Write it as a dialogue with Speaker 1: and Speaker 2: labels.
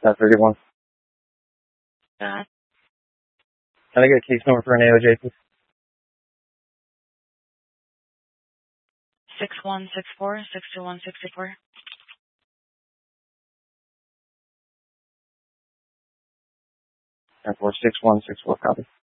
Speaker 1: 1031.
Speaker 2: Can
Speaker 1: I get a case number for an AOJ, please?
Speaker 2: 6164 62164.
Speaker 1: And for 6164, copy.